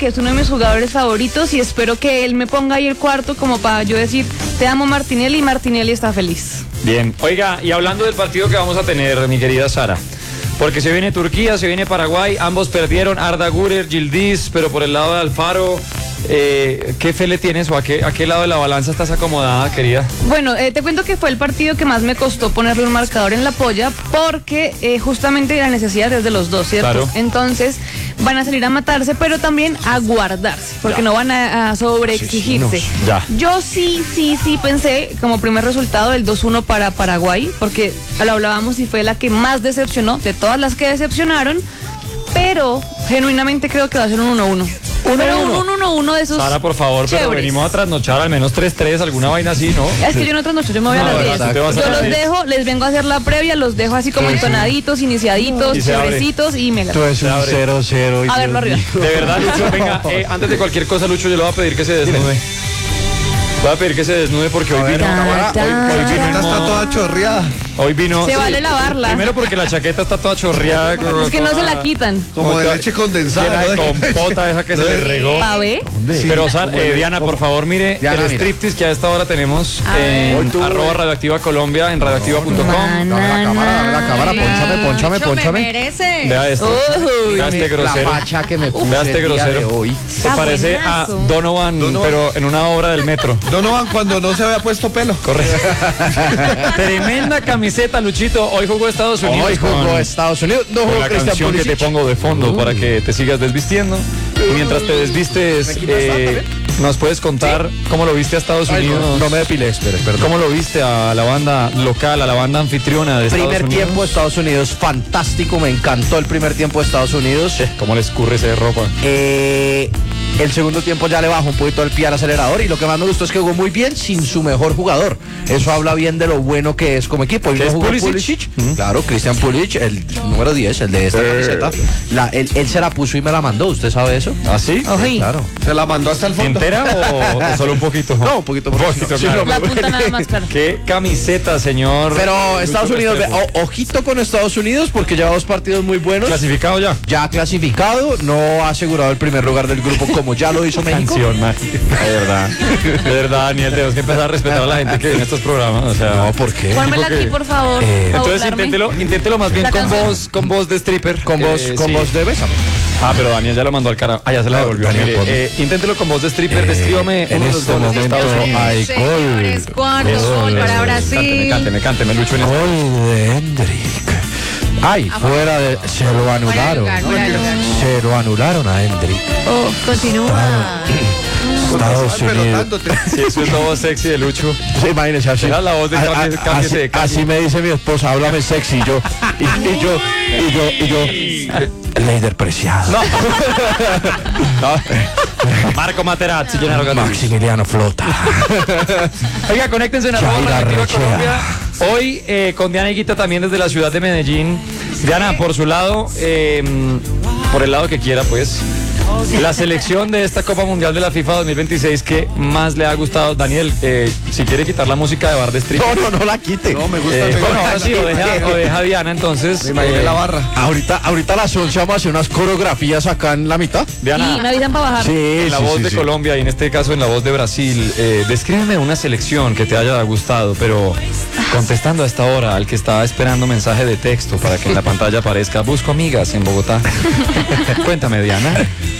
que es uno de mis jugadores favoritos y espero que él me ponga ahí el cuarto como para yo decir, te amo Martinelli, y Martinelli está feliz. Bien, oiga, y hablando del partido que vamos a tener, mi querida Sara, porque se viene Turquía, se viene Paraguay, ambos perdieron, Arda Güler, Yildiz, pero por el lado de Alfaro, ¿qué fe le tienes o a qué lado de la balanza estás acomodada, querida? Bueno, te cuento que fue el partido que más me costó ponerle un marcador en la polla porque justamente la necesidad es de los dos, ¿cierto? Claro. Entonces van a salir a matarse, pero también a guardarse, porque Ya. no van a sobreexigirse. Ya. Yo sí pensé como primer resultado el 2-1 para Paraguay, porque lo hablábamos y fue la que más decepcionó de todas las que decepcionaron, pero genuinamente creo que va a ser un 1-1. Pero un 1-1 de esos. Sara, por favor, pero chéveres. venimos a trasnochar al menos 3-3, alguna vaina así, ¿no? Es que yo no trasnocho, yo me voy a No, las ¿verdad? 10. Te vas a Yo las los 10. dejo, les vengo a hacer la previa, los dejo así como entonaditos, iniciaditos, Y se abre. chéverecitos y me la... Esto es un 0-0. A verlo arriba. De verdad, Lucho, venga, antes de cualquier cosa, Lucho, yo le voy a pedir que se desnude. Voy a pedir que se desnude porque hoy vino. La chaqueta está toda chorreada. Hoy vino. Se vale lavarla. Primero porque la chaqueta está toda chorreada. Es que no se la quitan. Como de Llena leche condensada. de compota esa que se le regó. ¿Pa' ver? Pero, Diana, por favor, mire Diana, el mira. striptease que a esta hora tenemos A ver. en @radioactiva Colombia, en radioactiva.com. Dame la cámara, pónchame. merece. Vea esto. Uy. Vea este grosero. La facha que me puse Vea este el día de grosero. hoy. Se parece a buenazo. Donovan, pero en una obra del metro. Donovan cuando no se había puesto pelo. Correcto. Tremenda camiseta, Luchito. Hoy jugó Estados Unidos. Hoy jugó con- Estados Unidos. No con jugó la Christian canción que te Pulisic. pongo de fondo para que te sigas desvistiendo. Y mientras te desvistes, nos puedes contar cómo lo viste a Estados Unidos. No me depilé, espere, perdón. ¿Cómo lo viste a la banda local, a la banda anfitriona de Estados Primer Unidos? tiempo de Estados Unidos, fantástico, me encantó el primer tiempo de Estados Unidos. ¿Cómo le escurre ese de ropa? El segundo tiempo ya le bajó un poquito el pie al acelerador y lo que más me gustó es que jugó muy bien sin su mejor jugador. Eso habla bien de lo bueno que es como equipo. Y ¿Que no es jugó Pulisic? Claro, Christian Pulisic, el número 10, el de esta camiseta. Él se la puso y me la mandó, ¿usted sabe eso? ¿Ah, sí? Ojí. Claro. Se la mandó hasta el fondo. ¿Entera o solo un poquito? No, un poquito por Poquito, sí, claro. no, La punta nada más, claro. ¿Qué camiseta, señor? Pero Estados Lucho Unidos, Restrepo. ojito con Estados Unidos porque lleva 2 partidos muy buenos. ¿Clasificado ya? Ya clasificado, no ha asegurado el primer lugar del grupo como ya lo hizo México. Canción mágica. De verdad, Daniel, tenemos que empezar a respetar a la gente que ve en estos programas. O sea, No, ¿por qué? Pónmela aquí, por favor. pa' Entonces burlarme. inténtelo más bien La con canción. voz de stripper. Con voz Sí. de Bésame. Ah, pero Daniel ya lo mandó al cara. Ah, ya se la devolvió. Daniel, Mire, ponme. inténtelo con voz de stripper. Descríbame en uno de los este goles de momento Estados Unidos. hay Señores, cuarto gol para Brasil. Cánteme, Lucho. En este. Gol de Hendrik. Ay, fuera de... Se lo anularon. Fuera de lugar. Se lo anularon a Hendrik. Oh, continúa. Estados Unidos. Pelotándote. Sí, eso es la voz sexy de Lucho. Sí, imagínese así. Era la voz de cámbiese de calle. Así me dice mi esposa, háblame sexy. Y yo, Leider Preciado. Marco Materazzi, Gennaro Gattuso. Maximiliano Flota. Oiga, conéctense en Chaira @radioactiva Rechea. Colombia. Hoy con Diana Higuita también desde la ciudad de Medellín. Diana, por su lado, por el lado que quiera, pues. La selección de esta Copa Mundial de la FIFA 2026 que más le ha gustado. Daniel, si quiere quitar la música de bar de stream. No la quite. No, me gusta el Bueno, mejor. ahora sí, o deja Diana, entonces. Me imaginé la barra. Ahorita a las 11 vamos a hacer unas coreografías acá en la mitad. Y Diana, me avisan para bajar. en la voz de Colombia y en este caso en la voz de Brasil, descríbeme una selección que te haya gustado, pero contestando a esta hora al que está esperando mensaje de texto para que en la pantalla aparezca busco amigas en Bogotá. Cuéntame, Diana.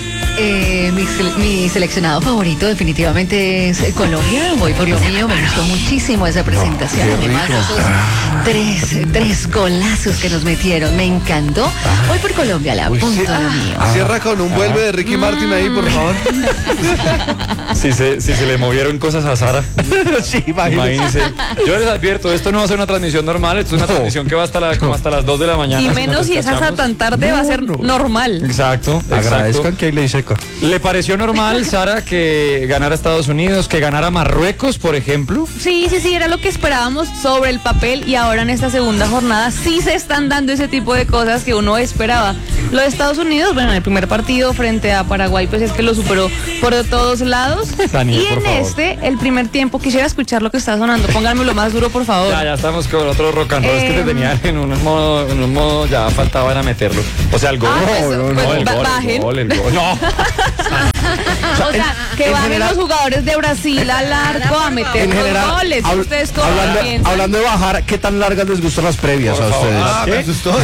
Mi seleccionado favorito definitivamente es Colombia. Voy por lo mío, me gustó muchísimo esa presentación. Además, esos tres golazos que nos metieron, me encantó. Voy por Colombia, la apunto lo mío. Cierra con un vuelve de Ricky Martin ahí, por favor. Si se le movieron cosas a Sara, Sí, imagínense. Yo les advierto, esto no va a ser una transmisión normal, esto es una transmisión que va como hasta las 2 de la mañana. Y si menos nos si es hasta escuchamos. tan tarde va a ser normal. Exacto. Agradezcan que ahí le seca. ¿Le pareció normal, Sara, que ganara Estados Unidos, que ganara Marruecos, por ejemplo? Sí, era lo que esperábamos sobre el papel y ahora en esta segunda jornada sí se están dando ese tipo de cosas que uno esperaba. Lo de Estados Unidos, bueno, en el primer partido frente a Paraguay, pues es que lo superó por todos lados. Daniel, y por en favor. el primer tiempo, quisiera escuchar lo que está sonando. Pónganmelo más duro, por favor. Ya estamos con otro rock and roll. Es que te tenían en un modo, ya faltaba era meterlo. O sea, el gol. Ah, pues, el bajen. gol. No. O sea, que en van general- los jugadores de Brasil al arco a meter En los general, goles. Ustedes todos piensan. hablando de bajar, ¿qué tan largas les gustan las previas Por a favor. ustedes? Ah, me asustó.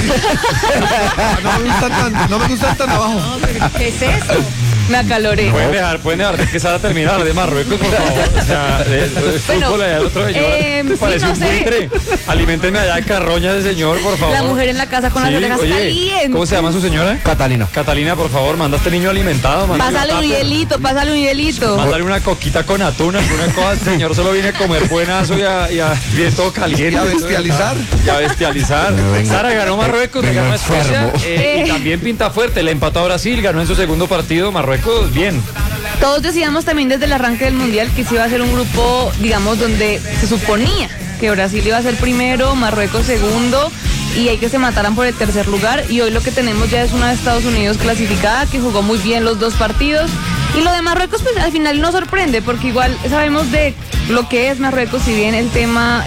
No me gustan tan abajo. ¿Qué es eso? Me acaloré. Pueden dejar de que Sara terminar de Marruecos, por favor. O sea, es Bueno, fútbol allá el otro señor. sí, Parece no un sé. buitre. Aliméntenme allá de carroña ese señor, por favor. La mujer en la casa con las Sí, orejas oye, calientes. ¿cómo se llama su señora? Catalina. Catalina, por favor, manda a este niño alimentado. Pásale un hielito, pásale un hielito. Mándale una coquita con atún, alguna cosa. El señor solo viene a comer buenazo y a bien todo caliente. Y a bestializar. Y a bestializar. Sara ganó Marruecos, le ganó a Escocia. enfermo. Y también pinta fuerte. Le empató a Brasil, ganó en su segundo partido. Marruecos, bien. Todos decíamos también desde el arranque del Mundial que se iba a ser un grupo, digamos, donde se suponía que Brasil iba a ser primero, Marruecos segundo y hay que se mataran por el tercer lugar. Y hoy lo que tenemos ya es una de Estados Unidos clasificada que jugó muy bien los dos partidos. Y lo de Marruecos, pues al final no sorprende, porque igual sabemos de lo que es Marruecos, si bien el tema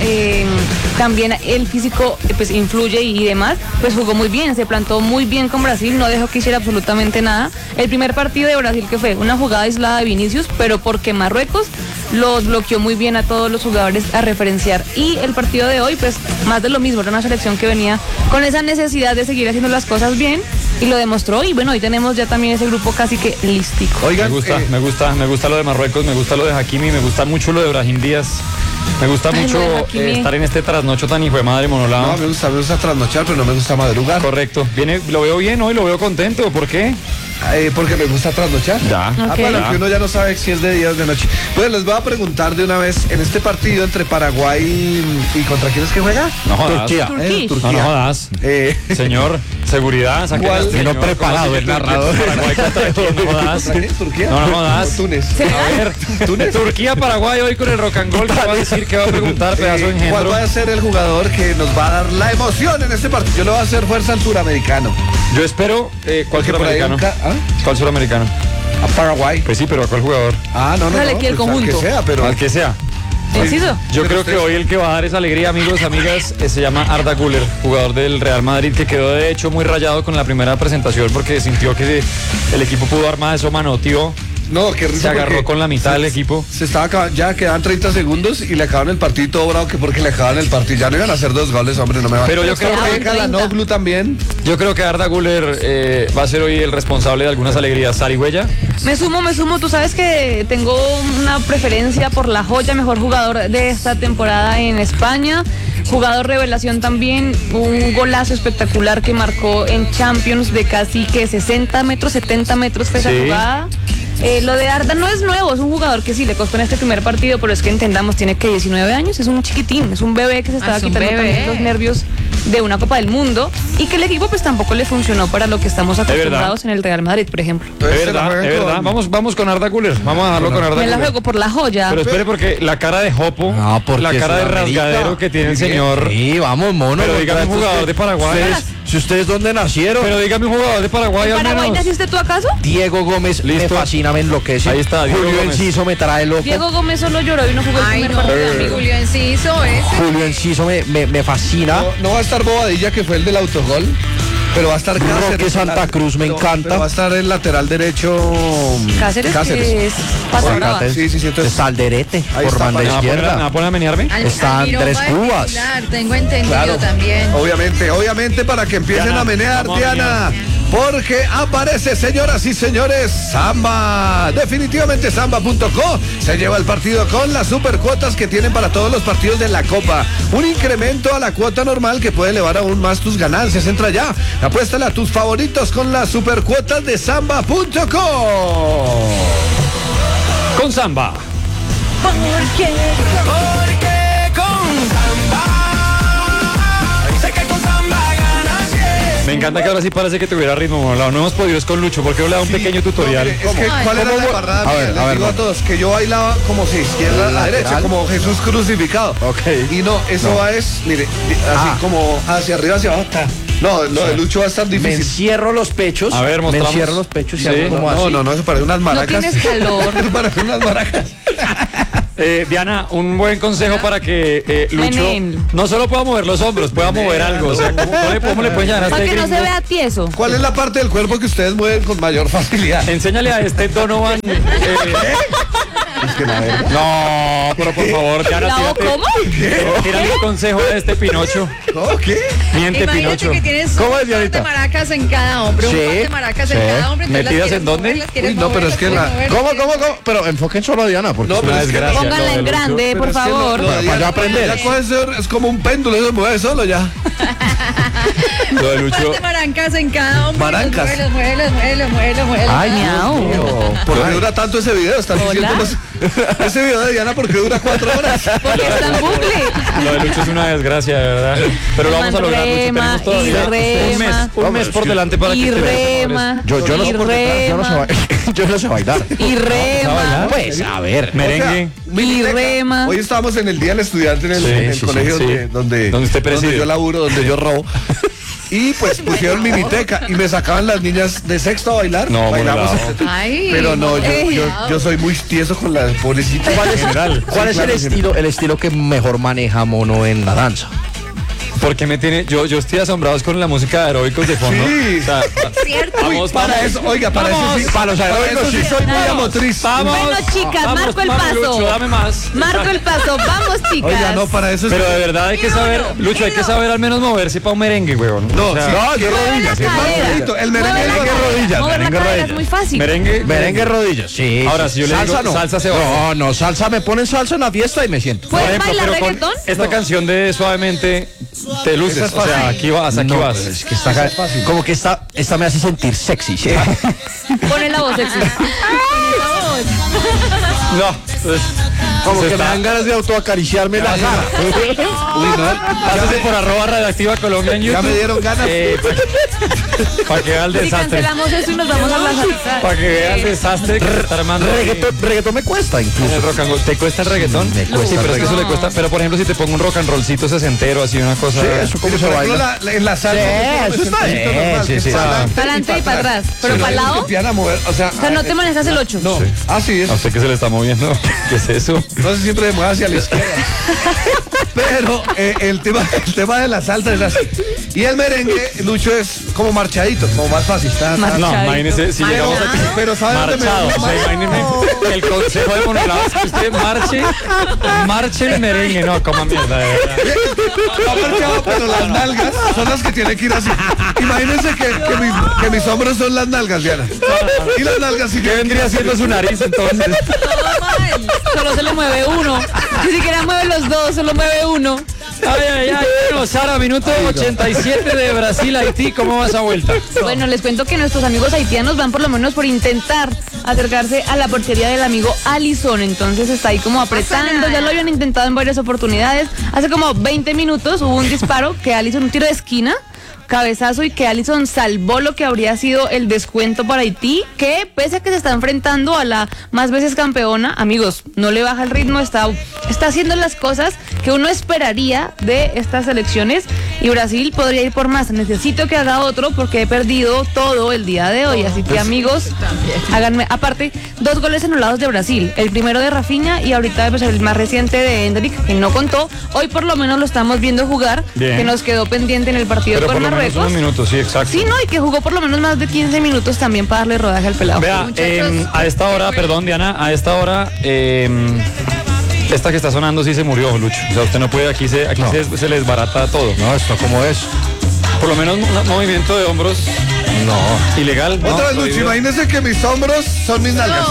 también el físico pues influye y demás, pues jugó muy bien, se plantó muy bien con Brasil, no dejó que hiciera absolutamente nada. El primer partido de Brasil que fue una jugada aislada de Vinicius, pero porque Marruecos los bloqueó muy bien a todos los jugadores a referenciar. Y el partido de hoy, pues más de lo mismo, era una selección que venía con esa necesidad de seguir haciendo las cosas bien y lo demostró. Y bueno, hoy tenemos ya también ese grupo casi que lístico. Oigan, Me gusta lo de Marruecos, me gusta lo de Hakimi, me gusta mucho lo de Brahim Díaz. Me gusta Ay, mucho lo de Hakimi. estar en este trasnocho tan hijo de madre monolado. no, me gusta trasnochar, pero no me gusta madrugar. Correcto. Lo veo bien hoy, lo veo contento. ¿Por qué? Porque me gusta trasnochar. Ya. Ok. Bueno, que uno ya no sabe si es de día o de noche. Pues les voy a preguntar de una vez, en este partido entre Paraguay y ¿contra quién es que juega? No jodas. Turquía. Turquía. No jodas. Señor, seguridad, saquen ¿Cuál? a este Vino señor. preparado ¿Cómo el sigue narrador. Paraguay contra quién? No jodas. ¿Turquía? No jodas. No, Túnez. A ver, Turquía, Paraguay hoy con el rock and roll. ¿Qué va a decir? ¿Qué va a preguntar, pedazo de ¿Cuál engendro? va a ser el jugador que nos va a dar la emoción en este partido? Yo le voy a hacer fuerza al suramericano. Yo espero. ¿Cuál Porque por ahí suramericano? ¿Cuál suramericano? A Paraguay. Pues sí, pero ¿a cuál jugador? No. Dale aquí el pues al conjunto. que sea, pero Al que sea. ¿Coincido? Yo Pero creo usted- que hoy el que va a dar esa alegría, amigos, amigas, se llama Arda Güler, jugador del Real Madrid, que quedó de hecho muy rayado con la primera presentación porque sintió que el equipo pudo dar más, eso manoteó, no, qué risa se agarró porque con la mitad del equipo. se estaba ya quedaban 30 segundos y le acaban el partido todo bravo que porque le acaban el partido. Ya no iban a hacer 2 goles, hombre, no me va. Pero yo creo quedaban que Venga, la 30. Noglu también. Yo creo que Arda Güler va a ser hoy el responsable de algunas alegrías. Sarigüeya, Me sumo. Tú sabes que tengo una preferencia por la joya, mejor jugador de esta temporada en España. Jugador revelación también, un golazo espectacular que marcó en Champions de casi que 60 metros, 70 metros fue esa Sí. jugada. Lo de Arda no es nuevo, es un jugador que sí le costó en este primer partido, pero es que entendamos, tiene que 19 años, es un chiquitín, es un bebé que se estaba es un quitando bebé. también los nervios de una Copa del Mundo y que el equipo pues tampoco le funcionó para lo que estamos verdad. acostumbrados en el Real Madrid, por ejemplo. es Entonces, se la verdad, juegan es verdad. con- Vamos con Arda Güler, vamos a dejarlo con Arda Me la Güler. juego por la joya. Pero espere porque la cara de Jopo, No, porque la cara de Sudamérica. rasgadero que tiene el Muy bien. señor. Sí, vamos, mono. Pero dígame un contratos jugador que- de Paraguay. Si ustedes dónde nacieron. Pero dígame un jugador de Paraguay ¿En al Paraguay menos. naciste tú acaso? Diego Gómez me Listo. fascina, me enloquece. Ahí está, Diego Julio Gómez. Enciso me trae loco. Diego Gómez solo lloró y no jugó el Ay, primer no, partido, amigo. Julio Enciso, ese. Julio Enciso me fascina. No va a estar Bobadilla, que fue el del autogol, pero va a estar Cáceres. Roque Santa Cruz, me encanta. Pero va a estar el lateral derecho Cáceres, que es pasa brava. Sí, entonces Está Alderete Ahí por está, banda ¿Me va a poner- izquierda. me va a poner a menearme? Está Almiroba Andrés de Cubas. titular, tengo entendido Claro, también. obviamente para que empiecen Diana, a menear, vamos a Diana, porque aparece, señoras y señores, Samba. Definitivamente Samba.co se lleva el partido con las supercuotas que tienen para todos los partidos de la Copa. Un incremento a la cuota normal que puede elevar aún más tus ganancias. Entra ya, apuéstale a tus favoritos con las supercuotas de Samba.co. Con Samba. Porque con Samba, sé que con Samba ganas bien. Me encanta que ahora sí parece que tuviera ritmo. No hemos podido, es con Lucho, porque yo le da un pequeño tutorial. Es que, ¿cuál era la embarrada A mía? ver, Les a ver, digo a vamos. todos que yo bailaba como si izquierda a la Lateral. derecha, como Jesús crucificado. Ok. Y no, eso va es, mire, así como hacia arriba, hacia abajo. No, lo de Lucho va a estar Me difícil. encierro los pechos. A ver, me mostramos. encierro los pechos y Sí. hago como así. No, eso parece unas No maracas. tienes calor. Eso parece unas maracas. Diana, un buen consejo para que Lucho Menem. no solo pueda mover los hombros, pueda mover algo. O sea, ¿cómo le pueden llamar a Para este que no se gringo? vea tieso. ¿Cuál es la parte del cuerpo que ustedes mueven con mayor facilidad? Enséñale a este Donovan. No, pero por favor, Diana, ¿Clavo cómo? tírale un consejo a este Pinocho. ¿No? ¿Qué? Miente, Imagínate Pinocho. que tienes ¿Cómo es, un par de Dianita? maracas en cada hombro, un Sí, par de maracas en sí. cada hombro. entonces las ¿Metidas quieres en dónde? mover, las quieres Uy, no, mover, pero es las que quieres la- mover, ¿Cómo? las quieres mover. Pero enfoquen solo a Diana, porque No, es pero una es que desgracia. Pónganla lo de en Lucho. grande, Pero por es que favor. lo de Para Diana, yo aprender. Ya coge es como un péndulo, eso se mueve solo ya. Lo de Un par Lucho. de maracas en cada hombro. y Marancas. Los mueve, los mueve, los mueve, los mueve. Ay, Miau. Dios mío. ¿Por qué dura tanto ese video? Están Hola. diciendo ese video de Diana porque dura 4 horas. Porque está en bucle. Lo de Lucho es una desgracia, de verdad. Pero lo vamos a lograr, Lucho. Rema, Tenemos todavía y rema. un mes por delante para que Y te veas, rema. Yo no y sé por qué, yo no sé rema. yo no sé bailar. Y rema. Pues, a ver. Merengue. Y rema. Hoy estábamos en el Día del Estudiante en el, Sí, en el sí, colegio sí. donde Donde usted preside. yo laburo, donde yo robo. Y pues pusieron miniteca y me sacaban las niñas de sexto a bailar. No, bailamos. molado. Ay. Pero no, Ey. yo soy muy tieso con la pobrecita. ¿Cuál es, General. cuál es claro, el estilo que mejor maneja Mono en la danza? Porque me tiene. Yo estoy asombrado con la música de aeróbicos de fondo. Sí. O sea, Cierto. vamos, Para vamos. eso, oiga, para Vamos. eso sí. Para los aeróbicos, eso sí sí. soy muy Vamos. amotriz. Vamos. Bueno, chicas, Vamos, marco el mami, paso. Lucho, dame más. Marco el paso. Vamos, chicas. Oiga, no, para eso es. Pero de verdad hay que saber, Lucho, hay que saber al menos moverse para un merengue, weón. No, O sea, sí. No, yo Mueve la rodillas. cadera. bonito. El merengue Mueve la es cadera. rodillas, Mover la merengue cadera es rodillas. muy fácil. Merengue. Merengue rodillas, sí. Ahora, si yo le digo salsa se va. No, salsa, me ponen salsa en la fiesta y me siento. Por ¿Puedes ejemplo, bailar pero con reggaetón? esta canción de Suavemente te luces. Esa es O sea, fácil. aquí vas, aquí No, vas. pero es que como que esta me hace sentir sexy. Pone la voz sexy. No, pues, Como se que me está- dan ganas de autoacariciarme la cara. Uy, no. Pásese por @radioactiva Colombia en YouTube. Ya me dieron ganas. Para que vea el Si desastre. cancelamos eso y nos vamos a la salsa. Para que vea el desastre que se está armando. Reggaetón me cuesta En incluso. el rock and roll. ¿Te cuesta el reggaetón? Me cuesta Sí, el pero es que eso reggaetón. le cuesta. Pero por ejemplo, si te pongo un rock and rollcito sesentero, así una cosa. Sí, eso como Por se ejemplo, baila. en la salsa. Sí, eso está bien, sí, sí. Para adelante y para atrás. Pero para el lado. Empiezan a mover, o sea, O sea, no te manejas el 8. no. Sí, es. A usted que se le está moviendo. ¿Qué es eso? No sé, siempre se mueve hacia la izquierda. Pero el tema de la salsa es así. Y el merengue, Lucho, es como marchadito, como más fácil. No, imagínese, si llegamos aquí Pero ¿sabe dónde me marchado. gusta O sea, más? imagínese el consejo de Monolado es que usted marche el merengue. No, coma mierda, de verdad. Está marchado, pero las nalgas son las que tienen que ir así. Imagínense que mis hombros son las nalgas, Diana. Y las nalgas sí ¿Qué vendría siendo su nariz entonces? Solo se le mueve uno. Ni siquiera mueve los dos, solo mueve uno. Ay. Bueno, Sara, minuto 87 de Brasil, Haití. ¿Cómo va esa vuelta? Bueno, les cuento que nuestros amigos haitianos van por lo menos por intentar acercarse a la portería del amigo Alisson. Entonces está ahí como apretando. Ya lo habían intentado en varias oportunidades. Hace como 20 minutos hubo un disparo que Alisson, un tiro de esquina, cabezazo, y que Alisson salvó lo que habría sido el descuento para Haití, que pese a que se está enfrentando a la más veces campeona, amigos, no le baja el ritmo, está haciendo las cosas que uno esperaría de estas elecciones, y Brasil podría ir por más. Necesito que haga otro porque he perdido todo el día de hoy, así que amigos, háganme, aparte, 2 goles anulados de Brasil, el primero de Rafinha y ahorita pues, el más reciente de Endrick, que no contó. Hoy por lo menos lo estamos viendo jugar, Bien. que nos quedó pendiente en el partido Pero con por lo menos Marruecos. unos minutos, sí, exacto. Sí, no, y que jugó por lo menos más de 15 minutos también para darle rodaje al pelado. Vea, Muchachos, a esta hora, perdón, Diana, a esta hora, esta que está sonando sí se murió, Lucho. O sea, usted no puede, aquí se les desbarata todo. No, esto como es. Por lo menos un movimiento de hombros No. ilegal. ¿no? Otra vez, Lucho, Prohibido. imagínense que mis hombros son mis nalgas.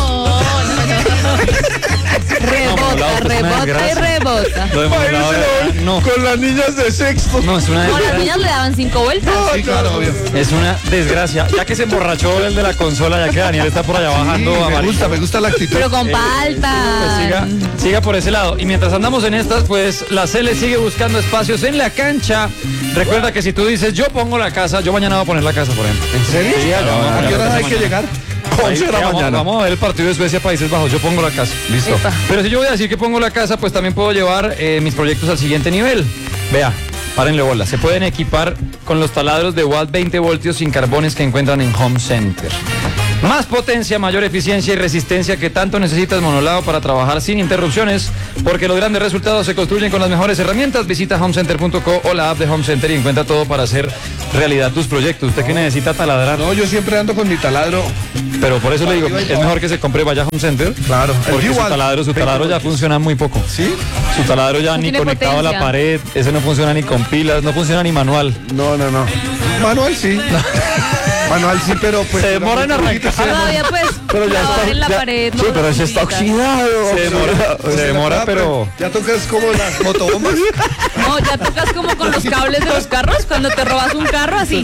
Rebota, No, pues, una rebota y desgracia. rebota. Lo de Monolado, no, Con las niñas de sexto. no, es una No, las desgracia. niñas le daban 5 vueltas. Sí, claro, obvio. Es una desgracia. Ya que se emborrachó el de la consola, ya que Daniel está por allá Sí, bajando me amarillo. gusta la actitud. Pero con Pues palta. siga por ese lado. Y mientras andamos en estas, pues la Cele sigue buscando espacios en la cancha. Recuerda que si tú dices, yo pongo la casa, yo mañana voy a poner la casa, por ejemplo. ¿En serio? Sí, ya, vamos a ¿A poner qué la horas casa hay que mañana. llegar? 11 de la mañana. Vamos a ver el partido de Suecia, Países Bajos. Yo pongo la casa. Listo. Epa. Pero si yo voy a decir que pongo la casa, pues también puedo llevar mis proyectos al siguiente nivel. Vea, párenle bola. Se pueden equipar con los taladros de Watt 20 voltios sin carbones que encuentran en Home Center. Más potencia, mayor eficiencia y resistencia que tanto necesitas Monolao para trabajar sin interrupciones, porque los grandes resultados se construyen con las mejores herramientas. Visita homecenter.co o la app de Home Center y encuentra todo para hacer realidad tus proyectos. ¿Usted que necesita taladrar? No, yo siempre ando con mi taladro. Pero por eso le digo, es mejor que se compre vaya Home Center. Claro, Porque el su igual. taladro ya funciona muy poco. ¿Sí? Su taladro ya No ni tiene conectado a la potencia. pared, ese no funciona ni con pilas, no funciona ni manual. No. Manual sí. Manual sí, pero pues. Se demora en arrancar. Todavía pues Pero ya clavar está, en la ya- pared. Sí, pero ese está oxidado. Se demora, pero... Ya tocas como las motobombas. No, ya tocas como con los cables de los carros cuando te robas un carro así.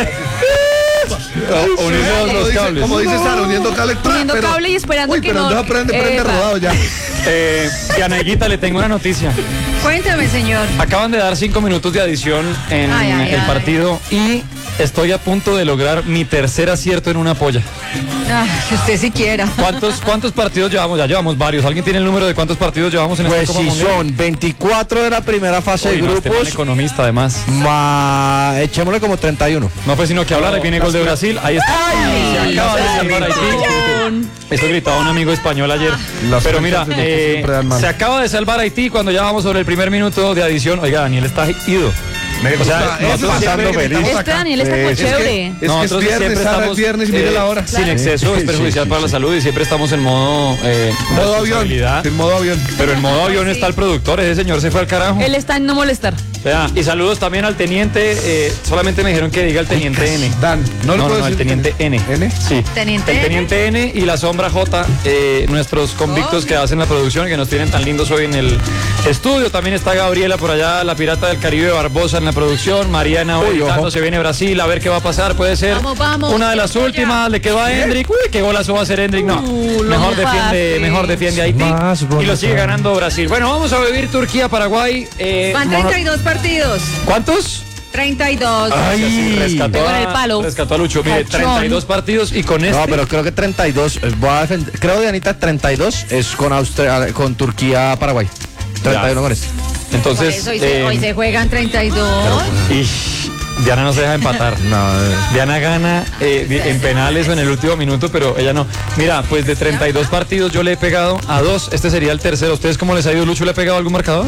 Unirse los cables. Como dice Sara, uniendo cable. Uniendo cable y esperando Uy, que pero no- prende Epa. rodado ya. Diana Higuita, le tengo una noticia. Cuéntame, señor. Acaban de dar 5 minutos de adición en Ay, ay, el ay. partido y estoy a punto de lograr mi tercer acierto en una polla. Ah, que usted siquiera. ¿Cuántos partidos llevamos? Ya llevamos varios. ¿Alguien tiene el número de cuántos partidos llevamos en Pues esta Copa si Mundial? son 24 de la primera fase Uy, de no, este man grupos, economista además. echémosle como 31. No fue sino que hablar, ahí viene el gol de Brasil, ahí está. Se acaba de salvar Haití. Esto gritaba un amigo español ayer. Las Pero mira, fechas siempre dan mal. se acaba de salvar Haití cuando ya vamos sobre el primer minuto de adición. Oiga, Daniel está ido. Me O sea, gusta, nosotros eso siempre siempre feliz. gritamos Este acá. Daniel está Es que- chévere. Es que es Nosotros viernes, siempre Sara, estamos es viernes y mire la hora. sin exceso, es perjudicial para la salud y siempre estamos en modo Modo avión. responsabilidad. En modo avión. Pero en modo avión está el productor, ese señor se fue al carajo. Él está en no molestar. Vea, y saludos también al teniente, solamente me dijeron que diga el teniente N. Dan, no, No, le puedo el decir. teniente N. ¿N? Sí. ¿Teniente el N? teniente N y la sombra J, nuestros convictos que hacen la producción, que nos tienen tan lindos hoy en el estudio. También está Gabriela por allá, la pirata del Caribe Barbosa en la producción. Mariana hoy ojo. se viene Brasil, a ver qué va a pasar. Puede ser Vamos, una de las tiempo últimas, le quedó a Hendrik. Uy, qué golazo va a hacer Hendrik. No, lo mejor defiende Haití Más y lo golazo. sigue ganando Brasil. Bueno, vamos a vivir Turquía-Paraguay. Van 32 partidos. ¿Cuántos? 32. Rescató Pegó en el palo. Rescató a Lucho. Mire, Cachón. 32 partidos y con este. No, pero creo que 32, voy a defender, creo Dianita 32 es con Turquía, Paraguay. 31 con este. Por Entonces, eso hoy se juegan 32. Diana no se deja empatar. Diana gana en penales o en el último minuto, pero ella no. Mira, pues de 32 partidos yo le he pegado a 2. Este sería el tercero. ¿Ustedes cómo les ha ido, Lucho? ¿Le ha pegado algún marcador?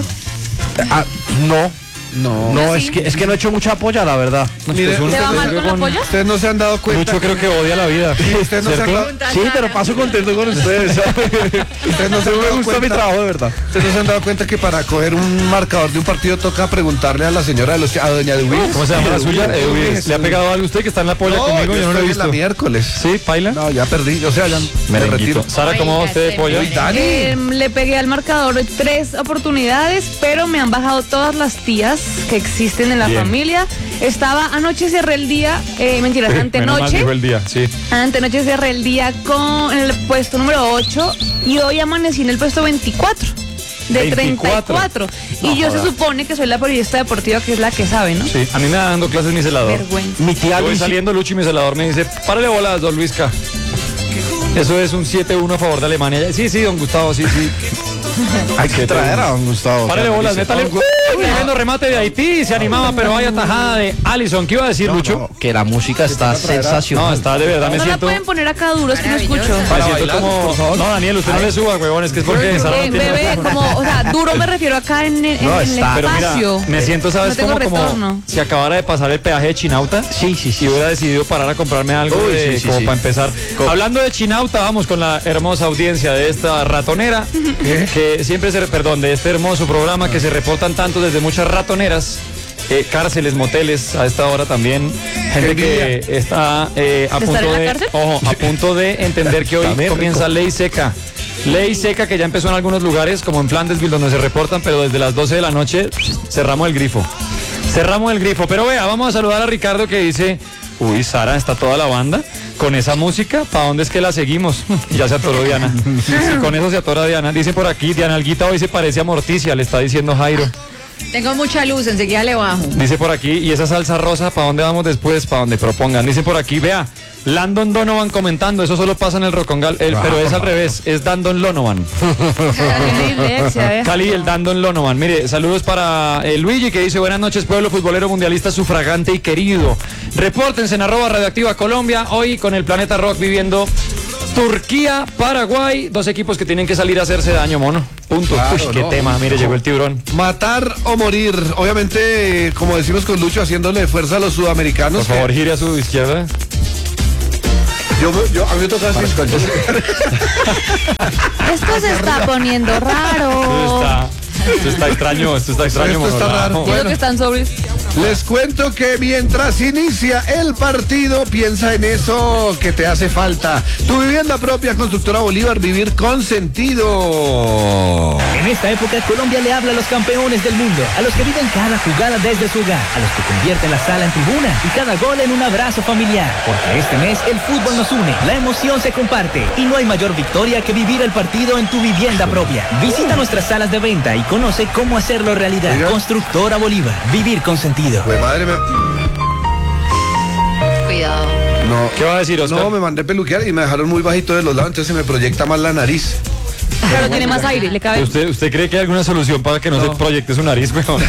No, es que no he hecho mucha polla, la verdad. Mire, Usted es un- ¿Te va mal usted con la con- polla? Ustedes no se han dado cuenta. Lucho creo que odia la vida. Ustedes no se han ¿Cierto? dado, Sí, pero paso contento con ustedes. ustedes no se han Me dado gusta mi cuenta. trabajo, de verdad. Ustedes no se han dado cuenta que para coger un marcador de un partido toca preguntarle a la señora de los a doña Edwin. ¿Cómo se llama la suya? ¿Le ha pegado algo a usted que está en la polla conmigo? Yo no lo he estoy en visto. la miércoles. ¿Sí, Paila? No, ya perdí, o sea, ya me retiro. Sara, ¿cómo va usted de polla? Uy, Dani. Le pegué al marcador 3 oportunidades, pero me han bajado todas las tías que existen en la Bien. familia. Anoche cerré el día, mentiras, Menos mal antenoche. dijo el día, sí. Antenoche cerré el día en el puesto número 8 y hoy amanecí en el puesto 24 de 24. 34. Y yo se supone que soy la periodista deportiva que es la que sabe, ¿no? Sí, a mí me va dando clases mi celador. Vergüenza. Mi tía Yo voy Luis, saliendo, Lucho, y mi celador me dice, párale bolas, don Luisca. Eso es un 7-1 a favor de Alemania. Sí, don Gustavo, sí. hay que traer a don Gustavo. Párale bolas, Dice, métale. Tremendo remate de Haití, se animaba, pero vaya tajada de Allison. ¿Qué iba a decir, Lucho? no, que la música está No, sensacional. está de verdad, me No la siento... pueden poner acá duro, es que no escucho. Me siento como... No, Daniel, usted no le suba, huevón, es que es porque Sara no tiene... Bebé, como, o sea, duro me refiero acá en el No, está, Pero mira, espacio. me siento, ¿sabes? No tengo como retorno. si acabara de pasar el peaje de Chinauta. Sí. Y hubiera decidido parar a comprarme algo Uy, de- sí, como sí. para empezar. Hablando de Chinauta, vamos con la hermosa audiencia de esta ratonera, que siempre de este hermoso programa que se reportan tanto desde muchas ratoneras. Cárceles, moteles, a esta hora también. Gente que está a estar punto en la de, cárcel? ojo, a punto de entender que hoy También comienza ley seca. Ley seca que ya empezó en algunos lugares, como en Flandesville, donde se reportan, pero desde las 12 de la noche cerramos el grifo. Cerramos el grifo. Pero vea, vamos a saludar a Ricardo que dice, uy, Sara, está toda la banda con esa música, ¿para dónde es que la seguimos? Ya se atoró Diana. Sí, con eso se atora Diana. Dice por aquí, Diana Alguita hoy se parece a Morticia, le está diciendo Jairo. Tengo mucha luz, enseguida le bajo. Dice por aquí, y esa salsa rosa, ¿para dónde vamos después? Para donde propongan. Dice por aquí, vea, Landon Donovan comentando, eso solo pasa en el Rocongal, pero es al revés, es Dandon Lonovan. Cali, el Dandon Lonovan. Mire, saludos para Luigi que dice, buenas noches pueblo futbolero mundialista sufragante y querido. Repórtense en @Radioactiva Colombia, hoy con el Planeta Rock viviendo Turquía, Paraguay, dos equipos que tienen que salir a hacerse daño, mono. Punto. Claro, Uy, qué no. tema, mire, llegó el tiburón. Matar o morir. Obviamente, como decimos con Lucho, haciéndole fuerza a los sudamericanos. Por favor, gire a su izquierda. A mí me toca así. Esto se está poniendo raro. Esto está extraño, Esto está mono. raro. Creo que están sobres. Les cuento que mientras inicia el partido, piensa en eso que te hace falta. Tu vivienda propia, Constructora Bolívar, vivir con sentido. En esta época, Colombia le habla a los campeones del mundo, a los que viven cada jugada desde su hogar, a los que convierten la sala en tribuna y cada gol en un abrazo familiar. Porque este mes el fútbol nos une, la emoción se comparte y no hay mayor victoria que vivir el partido en tu vivienda propia. Visita nuestras salas de venta y conoce cómo hacerlo realidad. Oiga. Constructora Bolívar, vivir con sentido. Pues madre mía. Cuidado. No. ¿Qué va a decir, Oscar? No, me mandé peluquear y me dejaron muy bajito de los lados, entonces se me proyecta más la nariz. Pero tiene más aire, le cabe. ¿Usted cree que hay alguna solución para que no se proyecte su nariz, weón?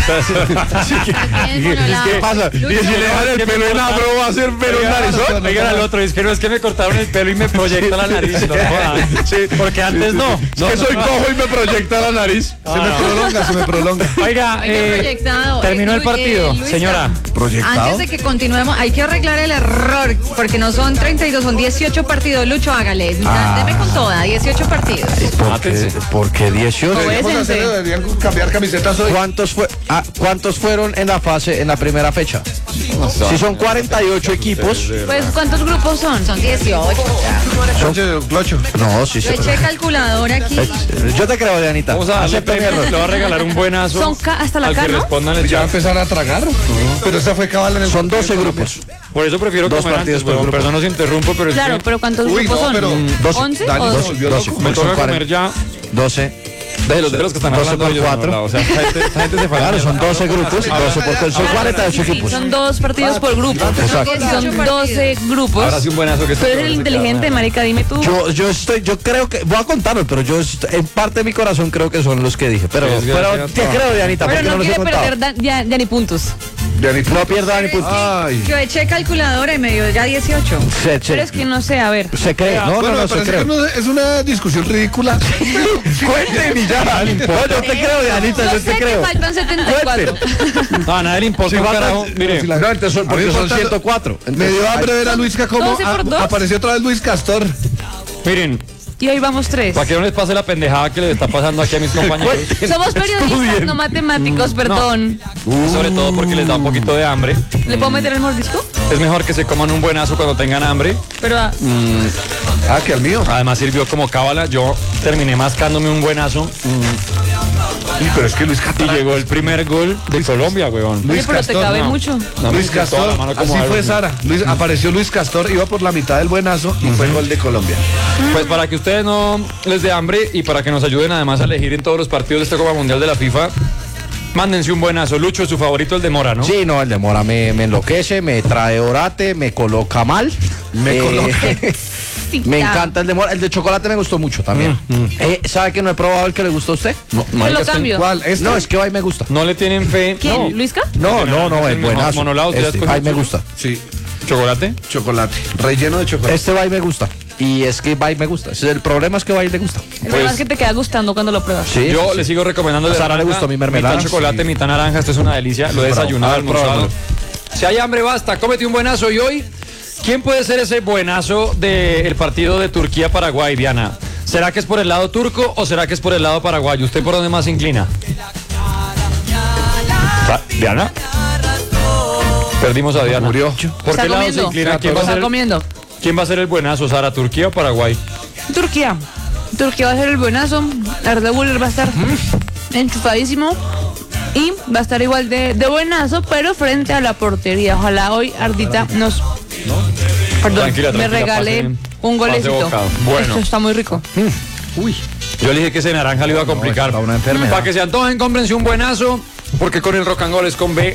¿Qué pasa? Y si le dejan el pelo en afro, va a ser pelo en narizón. Oigan al otro, es que no es que me cortaron el pelo y me proyecta la nariz. No, jodan. Porque antes no. Es que soy cojo y me proyecta la nariz. Se me prolonga. Oiga, proyectado. terminó el partido, Luisa, señora. ¿Proyectado? Antes de que continuemos, hay que arreglar el error, porque no son 32, son 18 partidos. Lucho, hágale. Deme con toda, 18 partidos. ¿Por qué 18? Deberíamos hacer, deberían cambiar camisetas hoy. ¿Cuántos fueron en la primera fecha? Si son 48 equipos. Pues, ¿cuántos grupos son? Son 18. Clocho. No, sí, sí. Yo eché calculadora aquí. Yo te creo, Dianita. Vamos a darle Acepto mi premio, error. le voy a regalar un buenazo. Son hasta la al que carne. respondan el ¿Ya chat. empezaron a tragar? Pero esa fue cabal en el... Son 12 grupos. Por eso prefiero Dos comer partidos antes, por weón. grupo. Perdón, no se interrumpo, pero es Claro, que pero ¿cuántos Uy, grupos no, son? pero... 12. Dani, ¿11 o se 12? volvió 12. loco. me Son toca 40. comer ya 12. de los que están 12 hablando por ellos, no, 4. o sea, esta gente se fue. Claro, son 12 grupos. 12 porque son 48 equipos. Son 2 partidos por grupo. Exacto. Son 12 grupos. Ahora sí un buenazo que Tú eres el inteligente, marica, dime tú. Yo creo que, voy a contarlo, pero en parte de mi corazón creo que son los que dije. Pero te creo, Dianita, porque Pero no no los he quiere contado. perder ya ni puntos. No pierda ni puntos. Ay. Yo eché calculadora y me dio ya 18. Pero es que no sé, a ver. Se cree. No, Bueno, no, me se parece cree. que es una discusión ridícula. Cuenten y ya. No, yo te creo, Dianita, Yo yo sé te que creo. faltan 74. No, a nadie le importa un carajo. Mire, No, entonces A mí porque me son importa- 104. Me dio hambre ver a Luisca como 12 por 2. apareció otra vez Luis Castor. miren, Y hoy vamos 3. para que no les pase la pendejada que les está pasando aquí a mis compañeros. Somos periodistas, no matemáticos, perdón. Sobre todo porque les da un poquito de hambre. ¿Le puedo meter el mordisco? Es mejor que se coman un buenazo cuando tengan hambre. Pero Ah, que al mío. Además sirvió como cábala. Yo terminé mascándome un buenazo Pero es que Luis y Castor. llegó el primer gol de Colombia, weón. oye, pero te Castor, cabe no. mucho. No, Luis me toda la Castor, mano como así algo. fue Sara. Apareció Luis Castor, iba por la mitad del buenazo y fue gol de Colombia. Pues para que ustedes no les dé hambre y para que nos ayuden además a elegir en todos los partidos de esta Copa Mundial de la FIFA, mándense un buenazo. Lucho, su favorito el de Mora, ¿no? Sí, no, el de Mora me enloquece, me trae orate, me coloca mal. Me encanta el de Mora. El de chocolate me gustó mucho también. ¿Sabe que no he probado el que le gustó a usted? No, Te marica, lo es que cambio. ¿Cuál? ¿Este? No, es que ahí me gusta. no le tienen fe. ¿Quién? No. ¿Luisca? No, Es el el buenazo. monolado, ¿usted ya Este, escogió ahí me el gusta. Sí, ¿Chocolate? chocolate. Relleno de chocolate. Este va y me gusta. Y es que va y me gusta. El problema es que va y le gusta. El problema es que te queda gustando cuando lo pruebas. Sí, Yo sí, le sí. sigo recomendando el A de Sara le naranja, gustó mi mermelada. mitad chocolate, Sí. mitad naranja. Esto es una delicia. Lo he desayunado, A ver, almorzado. pruébalo. Si hay hambre, basta. Cómete un buenazo. Y hoy, ¿quién puede ser ese buenazo del partido de Turquía-Paraguay, Diana? ¿Será que es por el lado turco o será que es por el lado paraguayo? ¿Usted por dónde más se inclina? ¿Diana? Perdimos a Diana. Murió. ¿Por Está qué lado se comiendo. inclina? Está comiendo. ¿Quién va a ser el buenazo, Sara? ¿Turquía o Paraguay? Turquía. Turquía va a ser el buenazo. Arda Güler va a estar enchufadísimo. Y va a estar igual de buenazo, pero frente a la portería. Ojalá hoy Ardita nos... Perdón, Tranquila, me tranquila, regale pase un golecito. bocado. Bueno. Esto está muy rico. Uy. Yo le dije que ese naranja le iba a complicar. está una enfermedad. Para que se antojen, cómprense un buenazo, porque con el Rock and Roll es con B.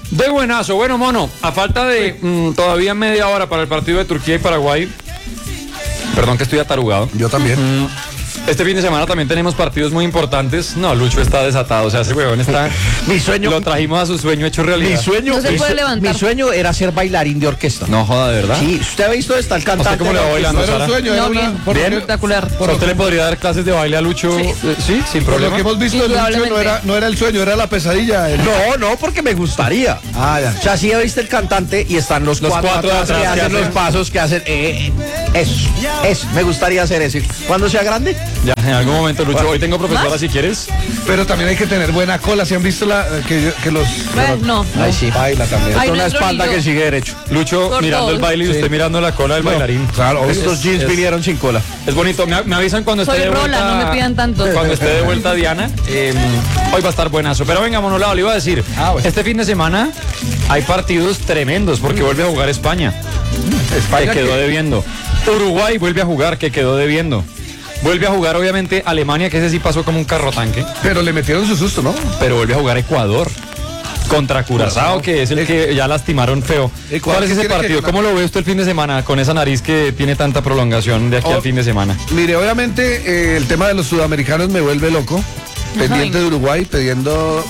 De buenazo. Bueno, mono, a falta de todavía media hora para el partido de Turquía y Paraguay. Perdón que estoy atarugado. Yo también. Este fin de semana también tenemos partidos muy importantes. No, Lucho está desatado. O sea, ese huevón está. Mi sueño. Lo trajimos a su sueño hecho realidad. No se puede levantar. Mi sueño era ser bailarín de orquesta. No joda, ¿de verdad? Sí, usted ha visto está el cantante. ¿Cómo le va bailando, No era un Sara? sueño, era No, una... bien. por- Espectacular. ¿O ¿Usted le podría dar clases de baile a Lucho? Sí, sin Por lo problema. que hemos visto, el Lucho Indudablemente. no era el sueño, era la pesadilla. No, porque me gustaría. Ah, ya. O sea, sí viste el cantante y están los cuatro cuatro atrás atrás que que hacen hacen- los pasos que hacen. Eso. Me gustaría hacer eso. Cuando sea grande, Ya, en algún momento, Lucho. Hoy tengo profesora si quieres. Pero también hay que tener buena cola. ¿Si han visto que los... No. ahí sí. Baila también. Ay, Con una no, espalda no. que sigue derecho. Lucho Corto. mirando el baile y usted mirando la cola del bailarín. Claro, obvio. Estos jeans vinieron sin cola. Es bonito. Me avisan cuando esté Soy de vuelta. rola, no me pidan tanto. Cuando esté de vuelta Diana. Hoy va a estar buenazo. Pero venga, monolado, le iba a decir. Bueno. Este fin de semana hay partidos tremendos porque vuelve a jugar España. España Que quedó que- debiendo. Uruguay vuelve a jugar, que quedó debiendo. Vuelve a jugar, obviamente, Alemania, que ese sí pasó como un carro tanque. Pero le metieron su susto, ¿no? Pero vuelve a jugar Ecuador. Contra Curazao, que es el que ya lastimaron feo. Ecuador, ¿Cuál es ¿qué ese tiene que partido? ganar? ¿Cómo lo ve usted el fin de semana con esa nariz que tiene tanta prolongación de aquí al fin de semana? Mire, obviamente el tema de los sudamericanos me vuelve loco. Pendiente de Uruguay, pidiendo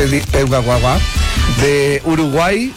de Uruguay.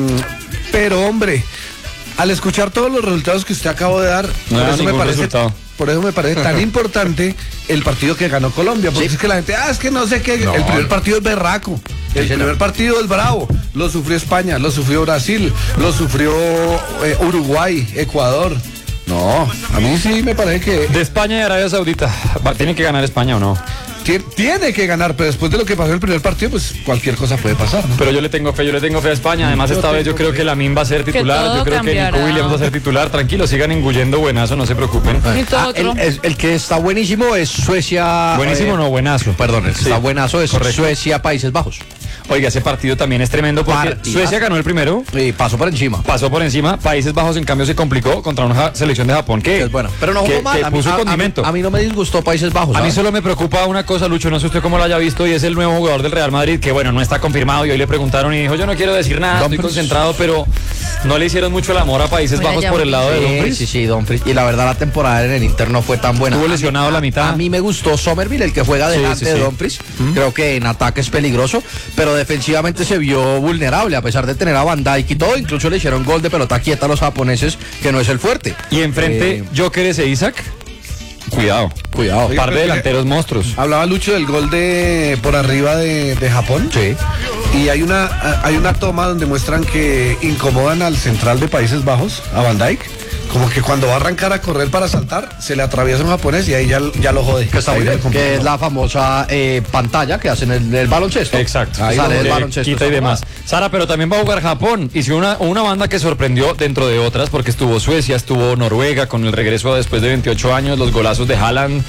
Pero hombre, al escuchar todos los resultados que usted acabó de dar, No da ningún resultado. por eso me parece tan importante el partido que ganó Colombia. Porque es que la gente, es que no sé qué. El primer partido es berraco. El primer partido es bravo. Lo sufrió España, lo sufrió Brasil, lo sufrió Uruguay, Ecuador. No, a mí sí me parece que De España y Arabia Saudita. ¿Tiene que ganar España o no? tiene que ganar, pero después de lo que pasó en el primer partido, pues cualquier cosa puede pasar, ¿no? Pero yo le tengo fe a España. Además, esta vez yo creo que Lamine va a ser titular. todo Yo creo que cambiará. Nico Williams va a ser titular. Tranquilo, sigan engullendo buenazo, no se preocupen. Y todo otro. El que está buenísimo es Suecia. Buenísimo, no, buenazo. Perdón, el que Sí. está buenazo es Correcto. Suecia, Países Bajos. Oiga, ese partido también es tremendo porque Partidazo. Suecia ganó el primero. Y pasó por encima. Pasó por encima. Países Bajos, en cambio, se complicó contra una selección de Japón que Es bueno. Pero no jugó que mal. A mí- puso a- condimento. A mí no me disgustó Países Bajos. A mí ¿sabes? solo me preocupa una cosa, Lucho, no sé usted cómo lo haya visto, y es el nuevo jugador del Real Madrid, que bueno, no está confirmado, y hoy le preguntaron y dijo, yo no quiero decir nada, estoy concentrado, pero no le hicieron mucho el amor a Países Mira, Bajos ya por el lado de Dumfries. Sí, Dumfries. Y la verdad, la temporada en el Inter no fue tan buena. Estuvo A mí- lesionado la mitad. A mí me gustó Somerville, el que juega Sí, delante sí, sí. de Dumfries. Creo que en ataque es peligroso, pero defensivamente se vio vulnerable, a pesar de tener a Van Dijk y todo. Incluso le hicieron gol de pelota quieta a los japoneses, que no es el fuerte. Y enfrente, Jokeres e Isaac, cuidado, Cuidado. par de delanteros monstruos. Hablaba Lucho del gol de por arriba de Japón. Sí. Y hay una toma donde muestran que incomodan al central de Países Bajos, a Van Dijk. Como que cuando va a arrancar a correr para saltar, se le atraviesa un japonés y ahí ya lo jode. Que está muy Ahí bien, le que es la famosa pantalla que hacen en el baloncesto. Exacto, Ahí sale el que baloncesto. quita y demás. Sara, pero también va a jugar Japón. Y si una banda que sorprendió dentro de otras, porque estuvo Suecia, estuvo Noruega con el regreso después de 28 años, los golazos de Haaland.